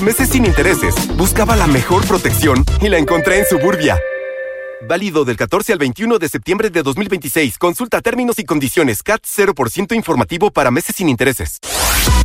Meses sin intereses. Buscaba la mejor protección y la encontré en Suburbia. Válido del 14 al 21 de septiembre de 2026. Consulta términos y condiciones. CAT 0% informativo para meses sin intereses.